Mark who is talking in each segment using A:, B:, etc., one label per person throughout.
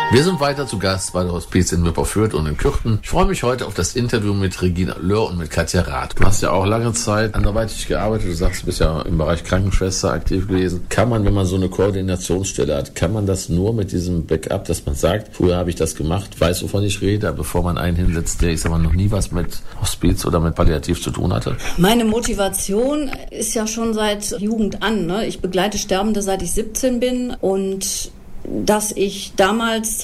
A: Wir sind weiter zu Gast bei der Hospiz in Wipperfürth und in Kürten. Ich freue mich heute auf das Interview mit Regina Löhr und mit Katja Rath. Du hast ja auch lange Zeit anderweitig gearbeitet. Du sagst, du bist ja im Bereich Krankenschwester aktiv gewesen. Kann man, wenn man so eine Koordinationsstelle hat, kann man das nur mit diesem Backup, dass man sagt, früher habe ich das gemacht, weiß, wovon ich rede, bevor man einen hinsetzt, der, ich sag mal, noch nie was mit Hospiz oder mit Palliativ zu tun hatte?
B: Meine Motivation ist ja schon seit Jugend an, ne? Ich begleite Sterbende, seit ich 17 bin, und dass ich damals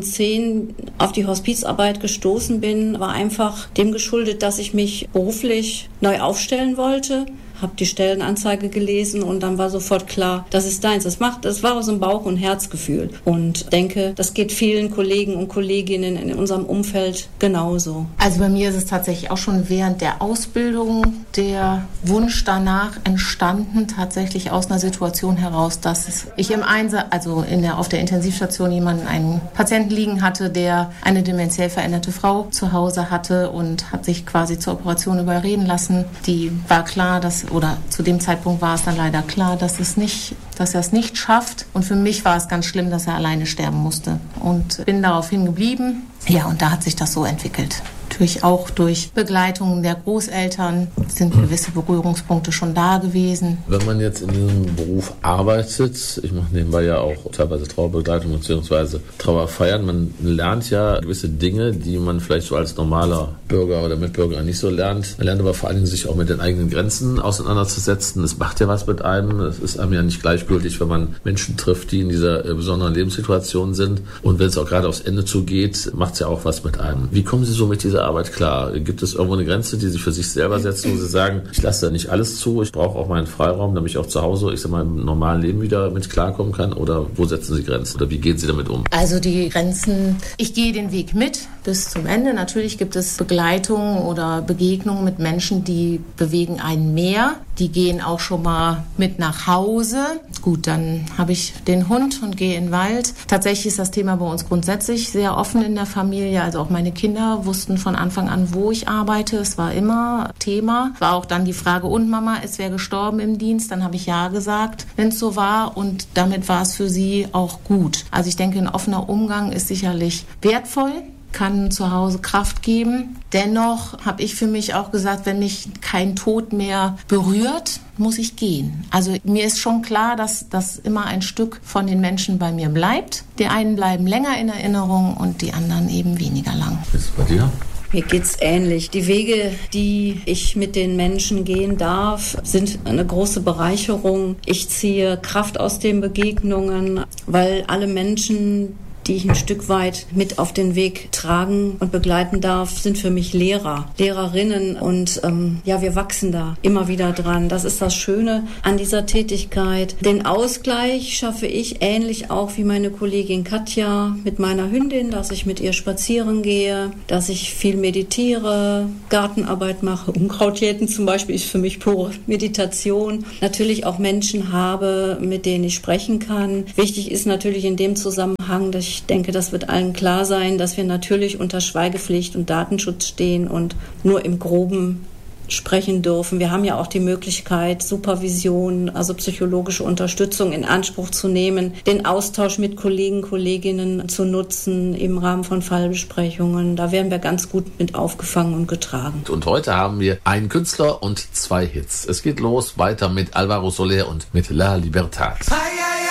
B: 2010 auf die Hospizarbeit gestoßen bin, war einfach dem geschuldet, dass ich mich beruflich neu aufstellen wollte. Habe die Stellenanzeige gelesen und dann war sofort klar, das ist deins. Das war aus dem Bauch- und Herzgefühl. Und denke, das geht vielen Kollegen und Kolleginnen in unserem Umfeld genauso.
C: Also bei mir ist es tatsächlich auch schon während der Ausbildung der Wunsch danach entstanden, tatsächlich aus einer Situation heraus, dass ich im Einsatz, also auf der Intensivstation einen Patienten liegen hatte, der eine dementiell veränderte Frau zu Hause hatte und hat sich quasi zur Operation überreden lassen. Die war klar, oder zu dem Zeitpunkt war es dann leider klar, dass er es nicht schafft. Und für mich war es ganz schlimm, dass er alleine sterben musste. Und bin daraufhin geblieben. Ja, und da hat sich das so entwickelt. Natürlich auch durch Begleitung der Großeltern sind gewisse Berührungspunkte schon da gewesen.
A: Wenn man jetzt in diesem Beruf arbeitet, ich mache nebenbei ja auch teilweise Trauerbegleitung bzw. Trauerfeiern, man lernt ja gewisse Dinge, die man vielleicht so als normaler Bürger oder Mitbürger nicht so lernt. Man lernt aber vor allen Dingen, sich auch mit den eigenen Grenzen auseinanderzusetzen. Es macht ja was mit einem. Es ist einem ja nicht gleichgültig, wenn man Menschen trifft, die in dieser besonderen Lebenssituation sind. Und wenn es auch gerade aufs Ende zugeht, macht es ja auch was mit einem. Wie kommen Sie so mit dieser Arbeit klar? Gibt es irgendwo eine Grenze, die Sie für sich selber setzen, wo Sie sagen, ich lasse da nicht alles zu, ich brauche auch meinen Freiraum, damit ich auch zu Hause, ich sag mal, im normalen Leben wieder mit klarkommen kann? Oder wo setzen Sie Grenzen? Oder wie gehen Sie damit um?
C: Also die Grenzen, ich gehe den Weg mit bis zum Ende. Natürlich gibt es Begleitungen oder Begegnungen mit Menschen, die bewegen einen mehr. Die gehen auch schon mal mit nach Hause. Gut, dann habe ich den Hund und gehe in den Wald. Tatsächlich ist das Thema bei uns grundsätzlich sehr offen in der Familie. Also auch meine Kinder wussten von Anfang an, wo ich arbeite. Es war immer Thema. War auch dann die Frage, und Mama, ist wer gestorben im Dienst? Dann habe ich ja gesagt, wenn es so war. Und damit war es für sie auch gut. Also ich denke, ein offener Umgang ist sicherlich wertvoll, kann zu Hause Kraft geben. Dennoch habe ich für mich auch gesagt, wenn mich kein Tod mehr berührt, muss ich gehen. Also mir ist schon klar, dass das immer ein Stück von den Menschen bei mir bleibt. Die einen bleiben länger in Erinnerung und die anderen eben weniger lang.
A: Ist es bei dir?
B: Mir geht's ähnlich. Die Wege, die ich mit den Menschen gehen darf, sind eine große Bereicherung. Ich ziehe Kraft aus den Begegnungen, weil alle Menschen, die ich ein Stück weit mit auf den Weg tragen und begleiten darf, sind für mich Lehrer, Lehrerinnen, und wir wachsen da immer wieder dran. Das ist das Schöne an dieser Tätigkeit. Den Ausgleich schaffe ich ähnlich auch wie meine Kollegin Katja mit meiner Hündin, dass ich mit ihr spazieren gehe, dass ich viel meditiere, Gartenarbeit mache. Unkrautjäten zum Beispiel ist für mich pure Meditation. Natürlich auch Menschen habe, mit denen ich sprechen kann. Wichtig ist natürlich in dem Zusammenhang, dass ich denke, das wird allen klar sein, dass wir natürlich unter Schweigepflicht und Datenschutz stehen und nur im Groben sprechen dürfen. Wir haben ja auch die Möglichkeit, Supervision, also psychologische Unterstützung in Anspruch zu nehmen, den Austausch mit Kollegen, Kolleginnen zu nutzen im Rahmen von Fallbesprechungen. Da werden wir ganz gut mit aufgefangen und getragen.
A: Und heute haben wir einen Künstler und 2 Hits. Es geht los weiter mit Alvaro Soler und mit La Libertad.